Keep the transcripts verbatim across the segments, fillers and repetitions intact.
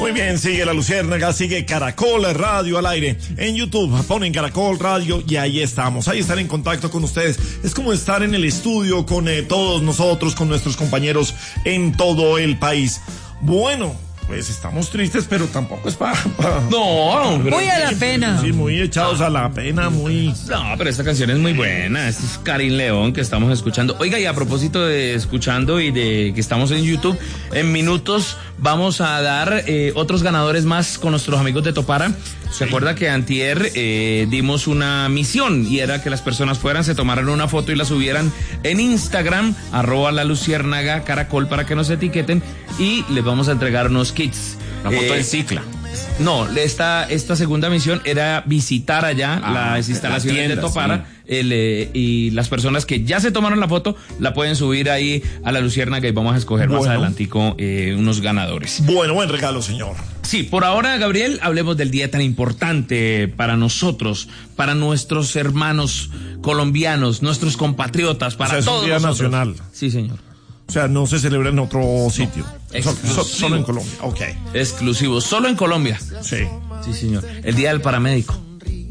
Muy bien, sigue La Luciérnaga, sigue Caracol Radio al aire. En YouTube ponen Caracol Radio y ahí estamos. Ahí estar en contacto con ustedes. Es como estar en el estudio con eh, todos nosotros, con nuestros compañeros en todo el país. Bueno, pues estamos tristes, pero tampoco es para... Pa, no, pero muy a la pena. Sí, muy echados a la pena, muy... No, pero esta canción es muy buena. Este es Karin León que estamos escuchando. Oiga, y a propósito de escuchando y de que estamos en YouTube, en minutos vamos a dar eh, otros ganadores más con nuestros amigos de Topara. ¿Se acuerda que antier eh, dimos una misión y era que las personas fueran, se tomaran una foto y la subieran en Instagram, arroba la luciérnaga caracol para que nos etiqueten y les vamos a entregar unos kits. Una foto eh, en cicla. No, esta, esta segunda misión era visitar allá ah, las instalaciones tienda, de Topara sí. el, eh, y las personas que ya se tomaron la foto la pueden subir ahí a la Luciérnaga y vamos a escoger bueno. más adelantico eh, unos ganadores. Bueno, buen regalo, señor. Sí, por ahora, Gabriel, hablemos del día tan importante para nosotros, para nuestros hermanos colombianos, nuestros compatriotas, para o sea, todos es un día nosotros. nacional. Sí, señor. O sea, no se celebra en otro sitio. No, so, solo en Colombia. Ok. Exclusivo, solo en Colombia. Sí. Sí, señor. El día del paramédico.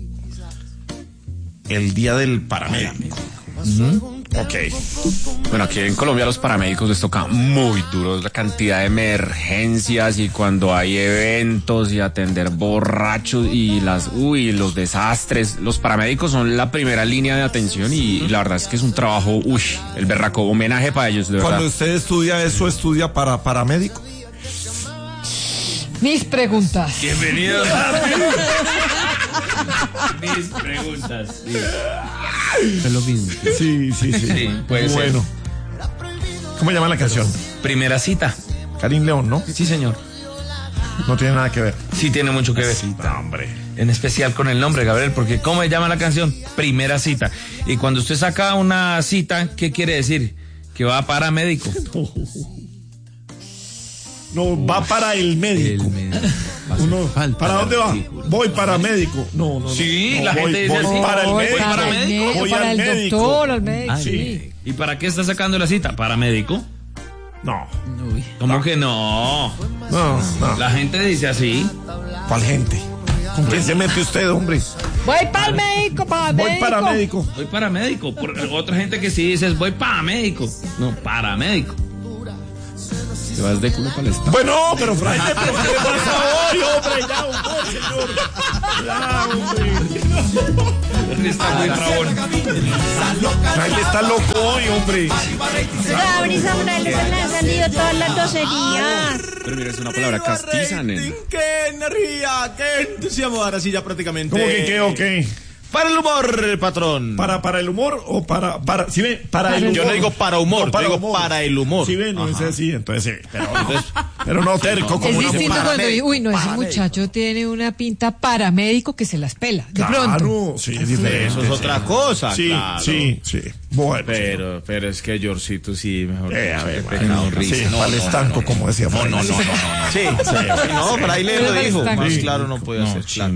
El día del paramédico. Uh-huh. Ok. Bueno, aquí en Colombia los paramédicos les toca muy duro la cantidad de emergencias y cuando hay eventos y atender borrachos y las, uy, los desastres. Los paramédicos son la primera línea de atención y, y la verdad es que es un trabajo, uy, el berraco, homenaje para ellos, de verdad. Cuando usted estudia eso, ¿estudia para paramédico? Mis preguntas. Bienvenidos. Mis preguntas. Sí. Es lo mismo. Sí, sí, sí. Sí, puede bueno. ser. ¿Cómo llama la canción? Primera cita. Karin León, ¿no? Sí, señor. No tiene nada que ver. Sí, tiene mucho que ver. Cita, hombre. En especial con el nombre, Gabriel, porque ¿cómo se llama la canción? Primera cita. Y cuando usted saca una cita, ¿qué quiere decir? Que va para médico. No, va para el médico. El médico. Uno, ¿para dónde va? Voy para médico. No, no, no. Sí, no, la voy, gente dice voy así. Para el voy médico. Para el médico. Voy para al el médico. doctor, al médico. Ah, sí. ¿Y para qué está sacando la cita? ¿Para médico? No. Uy, ¿cómo no. que no? No, no. La gente dice así. ¿Cuál gente? ¿Con quién se mete usted, hombre? Voy para el médico, para el Voy médico. para médico. Voy para médico. Por, otra gente que sí dice voy para médico. No, para médico. Te vas de culo para el estado. Bueno, pero Fraile, pero ¿qué le pasa hoy, hombre? Ya, humor, señor. Ya, hombre. Está muy trabón. Fraile está loco hoy, hombre. Pero a Brisa Morales se le han salido todas las groserías. Pero mira, es una palabra castiza, nena. ¡Qué energía! ¡Qué entusiasmo! Ahora sí, ya prácticamente. ¿Cómo que qué o qué? Para el humor, patrón. ¿Para, para el humor o para, para, si ven, para, para el humor? Yo no digo para humor, no, para yo digo humor. para el humor. Si ven, no es así, entonces sí, pero, pero no terco es como una distinto mujer. cuando digo, uy, no, ese muchacho tiene una pinta paramédico que se las pela. De claro, pronto. sí, es diferente. Eso es sí. otra cosa, Sí, claro. sí, sí. Bueno. Pero, sí. pero es que Georgito sí, mejor. Eh, a ver, pecado, sí, risa. no, ¿cuál es tanto como decía No, no, no, no, no. Sí, sí, no, Fraile lo dijo. Más claro no puede ser. Claro.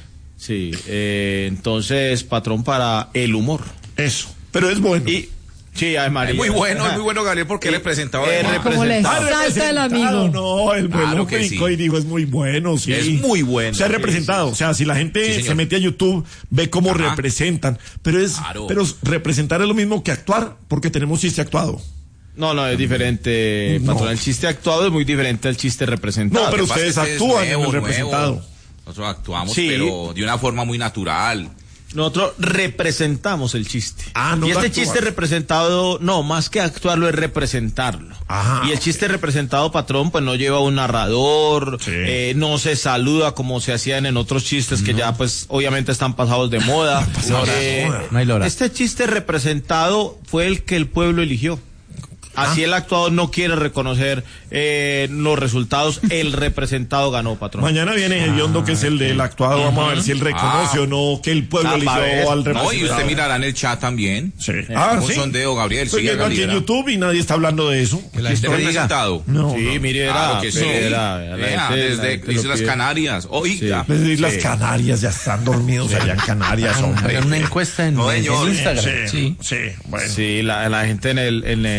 Sí, eh, entonces, patrón, para el humor. Eso, pero es bueno. Y, sí, ay, María. Es muy bueno, es muy bueno, Gabriel, porque representaba. Eh, Como le salta el amigo. No, el claro bueno que brincó sí. y dijo, es muy bueno, sí. Es muy bueno. O sea, sí, representado. sí. O sea, si la gente Sí, se mete a YouTube, ve cómo Ajá. representan. Pero es, Claro. pero representar es lo mismo que actuar, porque tenemos chiste actuado. No, no, es diferente, No. patrón. El chiste actuado es muy diferente al chiste representado. No, pero Lo que pasa ustedes es que es actúan nuevo, en el nuevo. representado. Nosotros actuamos, Sí. pero de una forma muy natural. Nosotros representamos el chiste. Ah, no y lo este actúa. chiste representado, no, más que actuarlo es representarlo. Ajá, y el ok. chiste representado, patrón, pues no lleva un narrador, Sí. eh, no se saluda como se hacían en otros chistes que ya pues obviamente están pasados de moda. Pasados de Eh, moda. No hay lora. Este chiste representado fue el que el pueblo eligió. Así el actuado no quiere reconocer eh, los resultados, el representado ganó, patrón. Mañana viene Hediondo, que es el del actuado. Vamos a ver si él reconoce Ah. o no que el pueblo Ah, eligió pa' ver. al No, representado. y usted mirará en el chat también. Sí. Ah, un sí. sondeo, Gabriel. Estoy Sí, viendo aquí en Gabriela. YouTube y nadie está hablando de eso. Que la gente Estoy- representado. No, Sí, no. mire, Claro era, que sí. era, la Vea, gente- la desde gente lo Islas pide. Canarias. Oiga. Desde Islas Sí. Canarias ya están dormidos allá en Canarias, hombre. Hagan una encuesta en, No, en señor. Instagram. Sí, Sí. sí, bueno. Sí, la, la gente en el en, en YouTube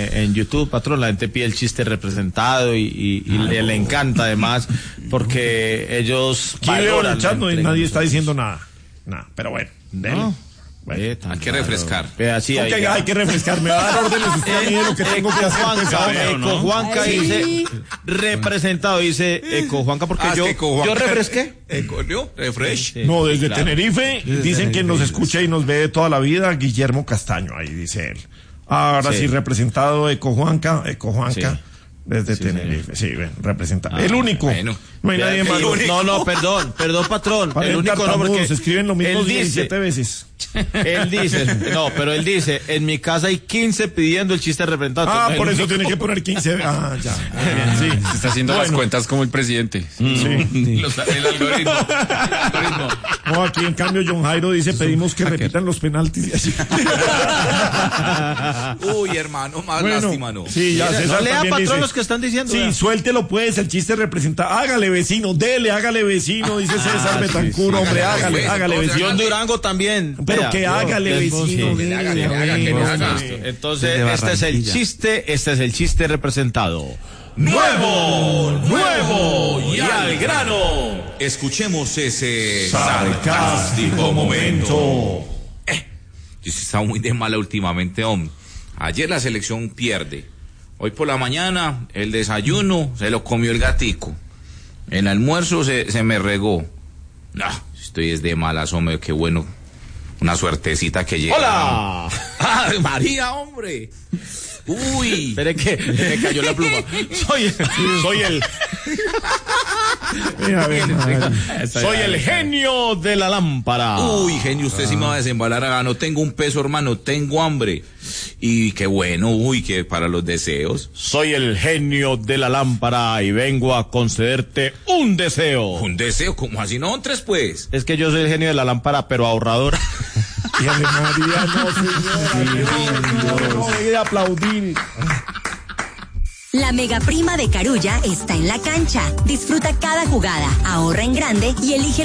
YouTube, patrón. La gente pide el chiste representado y, y, y le, le encanta además porque ellos Aquí veo en valoran el chat, la no, entrega. nadie está diciendo nada. Nada, pero bueno. dele. No. Bueno. Eh, tan Hay que raro. refrescar. Ve, así Ok, hay- hay que refrescar. Me va a dar órdenes usted a mí de lo que tengo que hacer. pues, Juanca, ahora. Eco Juanca Ay. dice representado, dice Eco Juanca porque Ah, es yo, que Eco Juanca- yo refresqué. Eco, ¿no? Refresh. Sí, No, desde claro. Tenerife dicen que nos escucha y nos ve de toda la vida Guillermo Castaño, ahí dice él. Ahora sí, Sí. representado Eco Juanca, Eco Juanca, Sí. desde Sí, Tenerife, sí, ven, representado. el único, bueno. no hay nadie Vea más. que- No, no, perdón, perdón, patrón. Para el único no, porque se escriben lo mismo él dice, diecisiete veces. él dice, no, pero él dice, en mi casa hay quince pidiendo el chiste representado. Ah, El por eso único- tiene que poner quince. Ah, ya. Sí. Se está haciendo las Bueno. cuentas como el presidente. Sí. Los- el algoritmo. El algoritmo. No, aquí en cambio John Jairo dice, pedimos que repitan los penaltis. Uy, hermano, más Bueno, lástima, no. sí, ya No César lea también patrón dice, los que están diciendo. sí, vea. suéltelo pues, el chiste representa, hágale vecino, dele, hágale vecino, dice César Betancur, hombre, Hágale, hágale, pues, hágale entonces, vecino. John Durango también. Pero Vea, que yo- hágale yo- vecino, sí. dele, haga, que le haga, que le hombre. haga. Entonces, este es el chiste, este es el chiste representado. Nuevo, nuevo y al grano. Escuchemos ese Sarcástico momento. Yo sí he estado muy de mala últimamente, hombre. Ayer la selección pierde. Hoy por la mañana el desayuno se lo comió el gatico. El almuerzo se, se me regó. No, estoy es de malas, hombre, qué bueno. Una suertecita que llega. ¡Hola! ¡Ah, María, hombre! Uy. Espere que me cayó la pluma. Soy, soy el, Mira, ve, madre. soy el genio de la lámpara. Uy, genio, usted sí me va a desembalar acá. No tengo un peso, hermano, tengo hambre. Y qué bueno, uy, que para los deseos. Soy el genio de la lámpara y vengo a concederte un deseo. Un deseo, como así no, tres pues. Es que yo soy el genio de la lámpara, pero ahorrador. Y Ave María, no, señora, no, no, no, deje de aplaudir. La mega prima de Carulla está en la cancha. Disfruta cada jugada, ahorra en grande y elige